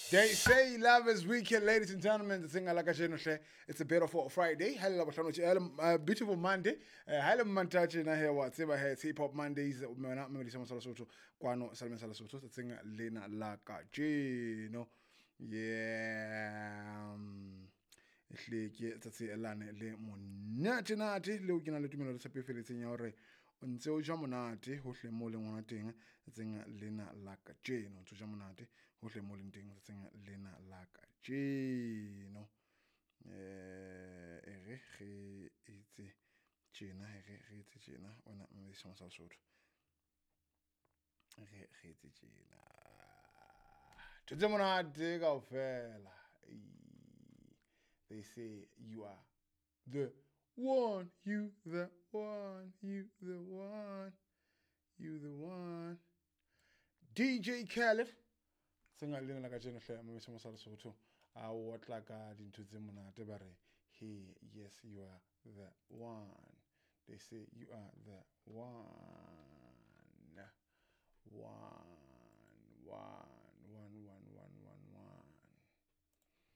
They say love is weekend, ladies and gentlemen. The thing I like it's a beautiful Friday. Hello, beautiful Monday. Hello, Mantachi na here what? Seba here hip hop Mondays. Mena meli sama sala soto. Kwano salme sala soto. The thing Lena Laka Gino. Yeah. Ihleke tsatsi elane le monate nate le o kena le tumelo le sa pefeletseng ya hore o ntse o ja monate hohle mo le ngwana teng tseng lena la ka tjeno o ntse o ja monate hohle mo le teng tseng lena la ka tjeno re itse tjena re itse tjena ona mme se sa Lesotho re itse tjena tse monate kaofela. They say you are the one, you the one, you the one, you the one. DJ Khaled. Singa leng la ka jeno hle mo se mo sa Lesotho. A wotla ka dintho tse monate ba re hey yes you are the one. They say you are the one. One.